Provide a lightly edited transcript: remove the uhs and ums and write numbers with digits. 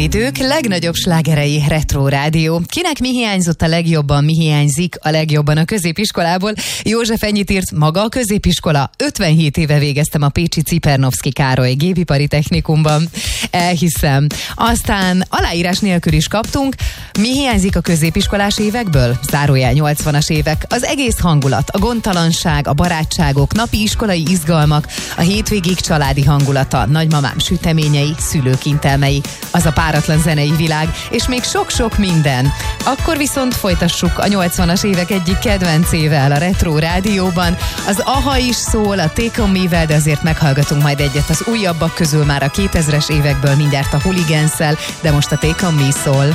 idők legnagyobb slágerei Retro Rádió. Kinek mi hiányzott a legjobban, mi hiányzik a legjobban a középiskolából? József ennyit írt, maga a középiskola. 57 éve végeztem a pécsi Cipernovszky Károly Gépipari Technikumban. Elhiszem. Aztán aláírás nélkül is kaptunk. Mi hiányzik a középiskolás évekből? Zárójel 80-as évek. Az egész hangulat, a gondtalanság, a barátságok, napi iskolai izgalmak, a hétvégig családi hangulata, nagymamám süteményei, szülők intelmei, az a páratlan zenei világ, és még sok-sok minden. Akkor viszont folytassuk a 80-as évek egyik kedvencével a Retro Rádióban. Az AHA is szól, a Take On Me-vel, de azért meghallgatunk majd egyet az újabbak közül már a 2000-es évekből mindjárt a Hooligans-szel, de most a Take On Me szól.